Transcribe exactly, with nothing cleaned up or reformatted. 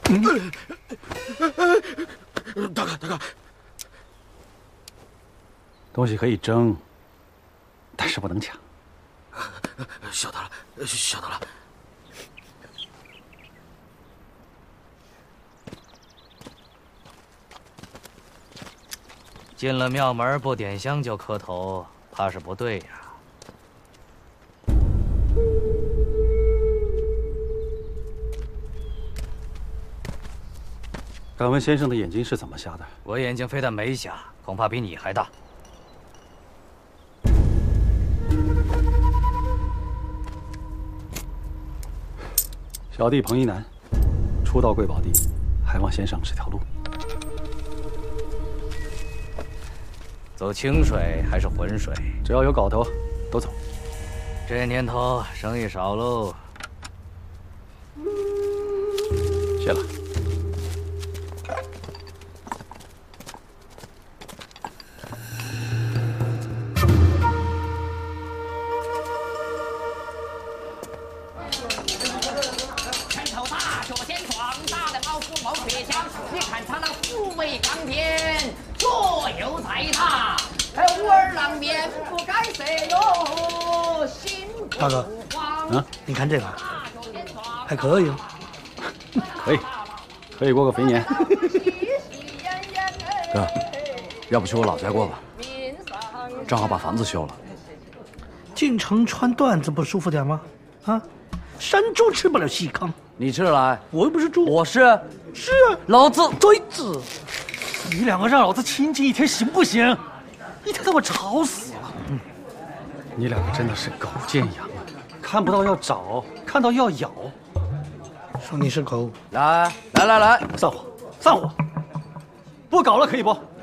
大哥，大哥， 东西可以争，但是不能抢。 晓得了，晓得了。 进了庙门不点香就磕头，怕是不对呀。 敢问先生的眼睛是怎么瞎的？ 我眼睛非但没瞎，恐怕比你还大。 小弟彭一南，初到贵宝地，还望先生指条路。 走清水还是浑水？ 只要有搞头，都走。 这年头生意少喽。 谢了。 拳头大，手先闯，大的包袱毛铁枪，你看他那富贵钢铁，左右在他，武儿郎面不改色哟，心不大哥， 嗯， 你看这个，还可以哦。 可以，可以过个肥年。 哥，要不去我老家过吧？正好把房子修了。 进城穿缎子不舒服点吗？啊，山猪吃不了细糠。 你吃来， 我又不是猪。 我是。 是啊， 老子对子。 你两个让老子清静一天行不行？一天到晚吵死了。 嗯，你两个真的是狗见羊啊，看不到要找，看到要咬。 说你是狗。 来来来来， 散伙，散伙，不搞了可以不？